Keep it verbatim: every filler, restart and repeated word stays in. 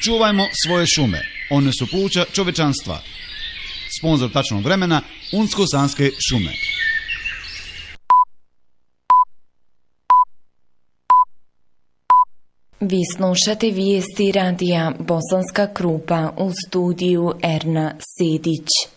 Čuvajmo svoje šume, one su pluća čovečanstva. Sponzor tačnog vremena, Unsko-Sanske šume. Vi slušate vijesti radija Bosanska Krupa, u studiju Erna Sedić.